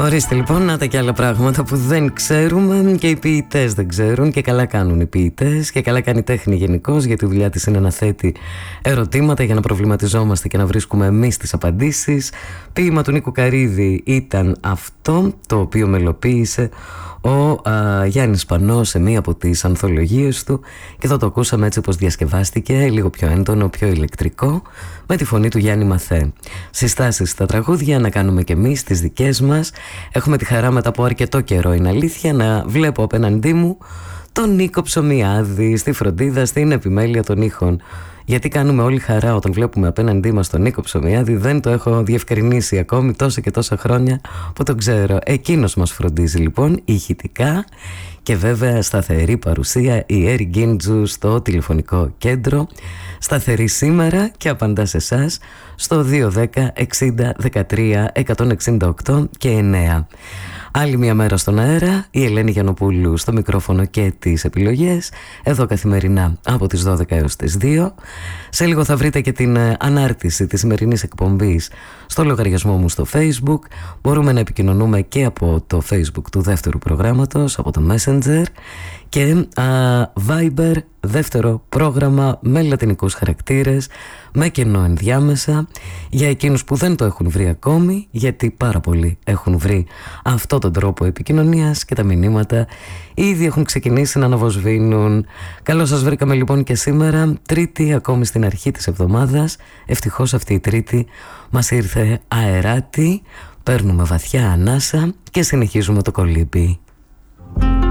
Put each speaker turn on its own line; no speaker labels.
Ορίστε λοιπόν, να τα και άλλα πράγματα που δεν ξέρουμε και οι ποιητές δεν ξέρουν, και καλά κάνουν οι ποιητές και καλά κάνει η τέχνη γενικώς, γιατί η δουλειά της είναι να θέτει ερωτήματα για να προβληματιζόμαστε και να βρίσκουμε εμείς τις απαντήσεις. Ποίημα του Νίκου Καρύδη ήταν αυτό, το οποίο μελοποίησε ο Γιάννης Πανός σε μία από τις ανθολογίες του, και θα το ακούσαμε έτσι όπως διασκευάστηκε, λίγο πιο έντονο, πιο ηλεκτρικό, με τη φωνή του Γιάννη Μαθέ. Συστάσεις στα τραγούδια να κάνουμε κι εμείς τις δικές μας. Έχουμε τη χαρά μετά από αρκετό καιρό, είναι αλήθεια, να βλέπω απέναντί μου τον Νίκο Ψωμιάδη στη φροντίδα, στην επιμέλεια των ήχων. Γιατί κάνουμε όλη χαρά όταν βλέπουμε απέναντί μας τον Νίκο Ψωμιάδη, δεν το έχω διευκρινίσει ακόμη τόσα και τόσα χρόνια που το ξέρω. Εκείνος μας φροντίζει λοιπόν ηχητικά, και βέβαια σταθερή παρουσία η Έρη Γκίντζου στο τηλεφωνικό κέντρο. Σταθερή σήμερα και απαντά σε εσάς στο 210 60 13 168 και 9. Άλλη μια μέρα στον αέρα, η Ελένη Γιαννοπούλου στο μικρόφωνο και τις επιλογές, εδώ καθημερινά από τις 12 έως τις 2. Σε λίγο θα βρείτε και την ανάρτηση της σημερινής εκπομπής στο λογαριασμό μου στο Facebook. Μπορούμε να επικοινωνούμε και από το Facebook του δεύτερου προγράμματος, από το Messenger, και Viber, δεύτερο πρόγραμμα με λατινικούς χαρακτήρες, με κενό ενδιάμεσα, για εκείνους που δεν το έχουν βρει ακόμη, γιατί πάρα πολλοί έχουν βρει αυτόν τον τρόπο επικοινωνίας και τα μηνύματα ήδη έχουν ξεκινήσει να αναβοσβήνουν. Καλώς σας βρήκαμε λοιπόν και σήμερα, Τρίτη, ακόμη στην αρχή της εβδομάδας. Ευτυχώς αυτή η Τρίτη μας ήρθε αεράτη, παίρνουμε βαθιά ανάσα και συνεχίζουμε το κολύμπι.